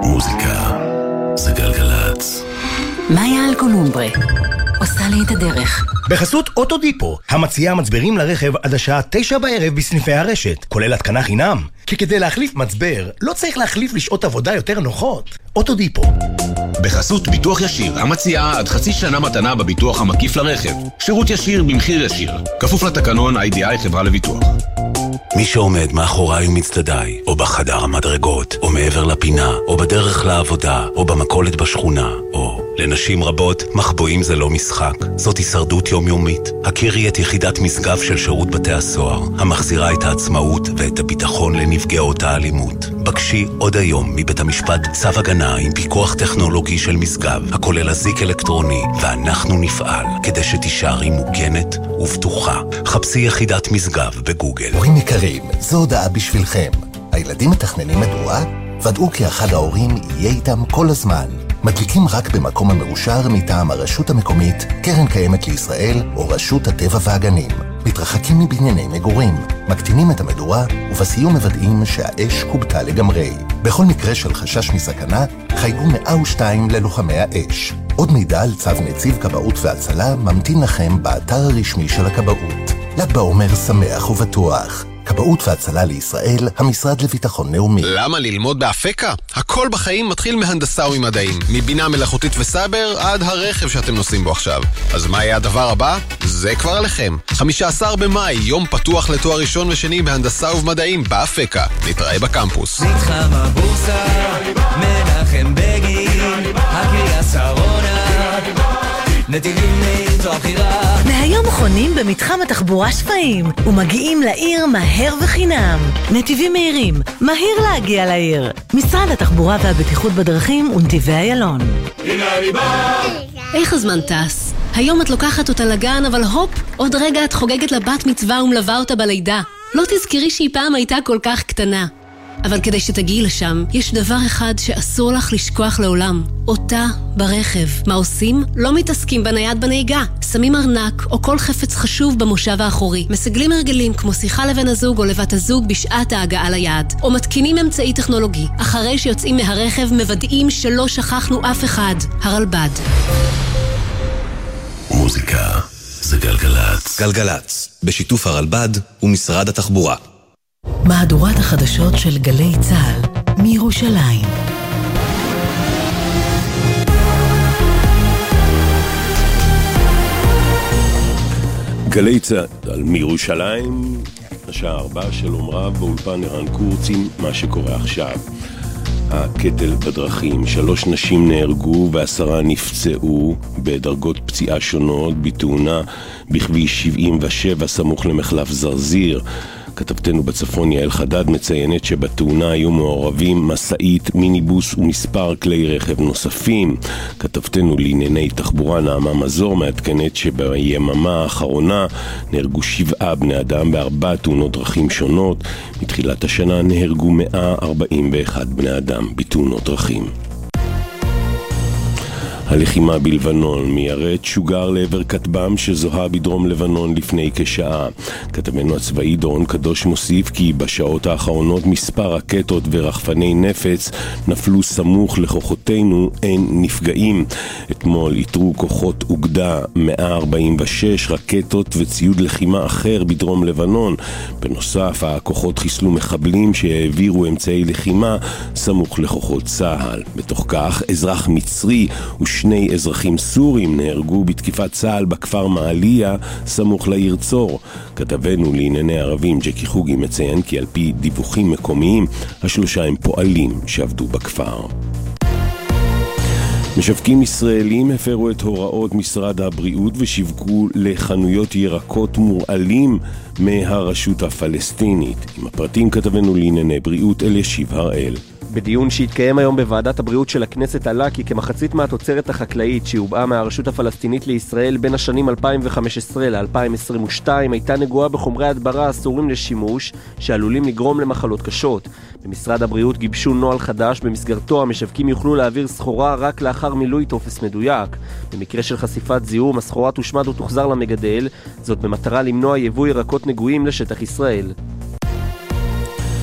מוזיקה זה גלגלץ. מאיה אלקולומברה עושה לי את הדרך. בחסות אוטודיפו, המציעה מצברים לרכב עד השעה 9 בערב בסניפי הרשת, כולל התקנה חינם. כי כדי להחליף מצבר, לא צריך להחליף לשעות עבודה יותר נוחות. אוטודיפו. בחסות ביטוח ישיר, המציעה עד חצי שנה מתנה בביטוח המקיף לרכב. שירות ישיר במחיר ישיר. כפוף לתקנון IDI חברה לביטוח. מי שעומד מאחוריי ומצדדיי, או בחדר המדרגות, או מעבר לפינה, או בדרך לעבודה, או במכולת בשכונה, או לנשים רבות, מחבואים זה לא משחק. זאת הישרדות יומיומית. הכירי את יחידת משגב של שירות בתי הסוהר, המחזירה את העצמאות ואת הביטחון לנפגעות האלימות. בקשי עוד היום מבית המשפט צו הגנה עם פיקוח טכנולוגי של משגב, הכולל אזיק אלקטרוני, ואנחנו נפעל כדי שתישארי מוגנת ובטוחה. חפשי יחידת משגב בגוגל. הורים יקרים, זו הודעה בשבילכם. הילדים מתכננים מדוע? ודאו כי אחד ההורים יהיה איתם כל הזמן. מדליקים רק במקום המאושר מטעם הרשות המקומית, קרן קיימת לישראל או רשות הטבע והגנים. מתרחקים מבנייני מגורים, מקטינים את המדורה ובסיום מוודאים שהאש קובטה לגמרי. בכל מקרה של חשש מסכנה, חייגו 102 ללוחמי האש. עוד מידע על צו נציב כבאות והצלה ממתין לכם באתר הרשמי של הכבאות. ל"ג בעומר שמח ובטוח. כבאות והצלה לישראל, המשרד לביטחון לאומי. למה ללמוד באפקה? הכל בחיים מתחיל מהנדסה וממדעים. מבינה מלאכותית וסייבר עד הרכב שאתם נוסעים בו עכשיו. אז מה יהיה הדבר הבא? זה כבר עליכם. 15 במאי, יום פתוח לתואר ראשון ושני בהנדסה ובמדעים באפקה. נתראה בקמפוס. מתחם הבורסה, מנחם בגין, הקריה שרונה, נתיבים מאיתו הבחירה. מהיום חונים במתחם התחבורה שפיים ומגיעים לעיר מהר וחינם. נתיבים מהירים, מהיר להגיע לעיר. משרד התחבורה והבטיחות בדרכים ונתיבי איילון. איך הזמן טס? היום את לוקחת אותה לגן, אבל הופ, עוד רגע את חוגגת לבת מצווה ומלווה אותה בלידה. לא תזכרי שהיא פעם הייתה כל כך קטנה. אבל כדי שתגיעי לשם, יש דבר אחד שאסור לך לשכוח לעולם. אותה ברכב. מה עושים? לא מתעסקים בנייד בנהיגה. שמים ארנק או כל חפץ חשוב במושב האחורי. מסגלים הרגלים כמו שיחה לבן הזוג או לבת הזוג בשעת ההגעה ליעד. או מתקינים אמצעי טכנולוגי. אחרי שיוצאים מהרכב מוודאים שלא שכחנו אף אחד. הרלב"ד. מוזיקה זה גלגלץ. גלגלץ, בשיתוף הרלב"ד ומשרד התחבורה. מהדורת החדשות של גלי צה"ל מירושלים. גלי צה"ל מירושלים, השעה 4, שלום רב, באולפן ערן קורצים, מה שקורה עכשיו. הקטל בדרכים, 3 נשים נהרגו ו10 נפצעו בדרגות פציעה שונות בתאונה בכביש 77 סמוך למחלף זרזיר. כתבתנו בצפון יעל חדד מציינת שבתאונה היו מעורבים מסעית, מיניבוס ומספר כלי רכב נוספים. כתבתנו לענייני תחבורה נעמה מזור מעדכנת שביממה האחרונה נהרגו 7 בני אדם ב4 תאונות דרכים שונות. מתחילת השנה נהרגו 141 בני אדם בתאונות דרכים. הלחימה בלבנון, מיירט שוגר לעבר כטב"ם שזוהה בדרום לבנון לפני כשעה. כתבנו הצבאי דורון קדוש מוסיף כי בשעות האחרונות מספר רקטות ורחפני נפץ נפלו סמוך לכוחותינו, אין נפגעים. אתמול איתרו כוחות אוגדה 146 רקטות וציוד לחימה אחר בדרום לבנון. בנוסף, הכוחות חיסלו מחבלים שהעבירו אמצעי לחימה סמוך לכוחות צה"ל. בתוך כך, אזרח מצרי ושני אזרחים סורים נהרגו בתקיפת צה"ל בכפר מעליה סמוך לעיר צור. כתבנו לענייני ערבים ג'קי חוגי מציין כי על פי דיווחים מקומיים, 3 הם פועלים שעבדו בכפר. משווקים ישראלים הפרו את הוראות משרד הבריאות ושיווקו לחנויות ירקות מורעלים מהרשות הפלסטינית. עם הפרטים כתבנו לענייני בריאות אלישיב הראל. בדיון שהתקיים היום בוועדת הבריאות של הכנסת עלה כי כמחצית מהתוצרת החקלאית שהובאה מהרשות הפלסטינית לישראל בין השנים 2015 ל-2022 הייתה נגועה בחומרי הדברה אסורים לשימוש שעלולים לגרום למחלות קשות. במשרד הבריאות גיבשו נוהל חדש במסגרתו המשווקים יוכלו להעביר סחורה רק לאחר מילוי טופס מדויק. במקרה של חשיפת זיהום, הסחורה תושמד ותוחזר למגדל, זאת במטרה למנוע יבוא ירקות נגועים לשטח ישראל.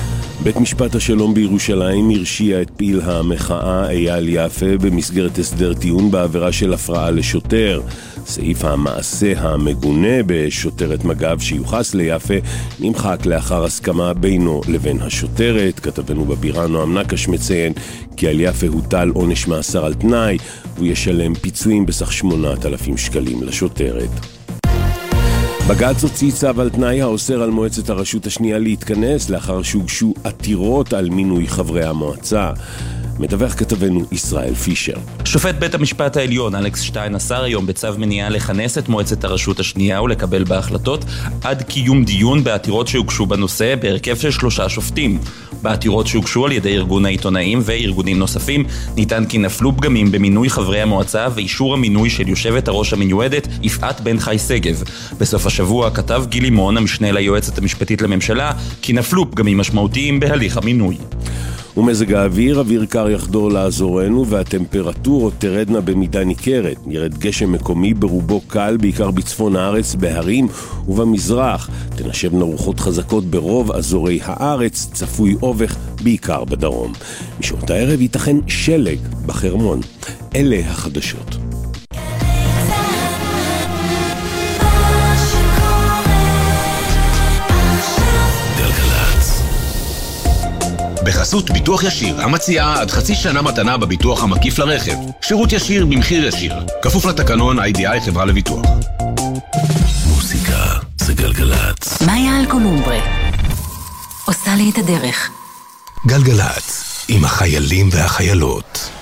בית משפט השלום בירושלים הרשיע את פעיל המחאה אייל יפה במסגרת הסדר טיעון בעבירה של הפרעה לשוטר. סעיף המעשה המגונה בשוטרת מג"ב שיוחס ליפה נמחק לאחר הסכמה בינו לבין השוטרת. כתבנו בבירה נועם נקש מציין כי על יפה הוטל עונש מאסר על תנאי והוא ישלם פיצויים בסך 8,000 שקלים לשוטרת. בג"ץ הוציא צו על תנאי האוסר על מועצת הרשות השנייה להתכנס לאחר שהוגשו עתירות על מינוי חברי המועצה. מדווח כתבנו ישראל פישר. שופט בית המשפט העליון אלכס שטיין אסר היום בצו מניעה לכנס את מועצת הרשות השנייה ולקבל בהחלטות עד קיום דיון בעתירות שהוגשו בנושא בהרכב של 3 שופטים. בעתירות שהוגשו על ידי ארגון העיתונאים וארגונים נוספים ניתן כי נפלו פגמים במינוי חברי המועצה ואישור המינוי של יושבת הראש המיועדת יפעת בן חי סגב. בסוף השבוע כתב גיל לימון, המשנה ליועצת המשפטית לממשלה, כי נפלו פגמים משמעותיים בהליך המינוי. ומזג האוויר, אוויר קר יחדור לאזורנו והטמפרטורות תרדנה במידה ניכרת. ירד גשם מקומי ברובו קל, בעיקר בצפון הארץ, בהרים ובמזרח. תנשבנה רוחות חזקות ברוב אזורי הארץ, צפוי אובך בעיקר בדרום. משעות הערב ייתכן שלג בחרמון. אלה החדשות. בחסות ביטוח ישיר, המציעה עד חצי שנה מתנה בביטוח המקיף לרכב. שירות ישיר במחיר ישיר. כפוף לתקנון IDI חברה לביטוח. מוזיקה זה גלגלצ. מאיה אלקולומברה עושה לי את הדרך. גלגלצ עם החיילים והחיילות.